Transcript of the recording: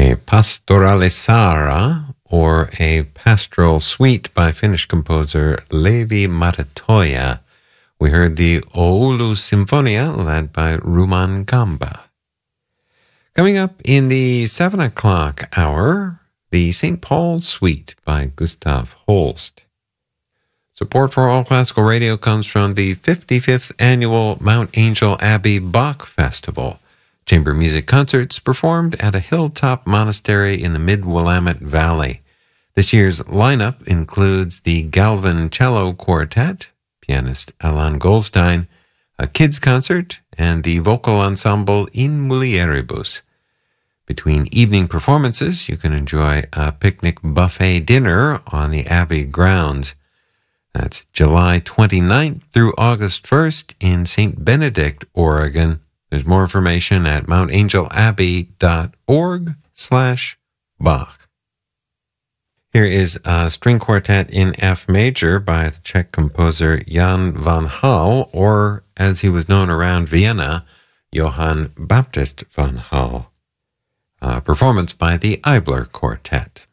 a pastorale sara, or a pastoral suite by Finnish composer Levi Matatoja. We heard the Oulu Sinfonia, led by Ruman Gamba. Coming up in the 7 o'clock hour, the St. Paul's Suite by Gustav Holst. Support for All Classical Radio comes from the 55th Annual Mount Angel Abbey Bach Festival. Chamber music concerts performed at a hilltop monastery in the Mid-Willamette Valley. This year's lineup includes the Galvin Cello Quartet, pianist Alan Goldstein, a kids concert, and the vocal ensemble In Mulieribus. Between evening performances, you can enjoy a picnic buffet dinner on the Abbey grounds. That's July 29th through August 1st in St. Benedict, Oregon. There's more information at mountangelabbey.org/Bach. Here is a string quartet in F major by the Czech composer Jan van Hal, or as he was known around Vienna, Johann Baptist van Hal. A performance by the Eibler Quartet.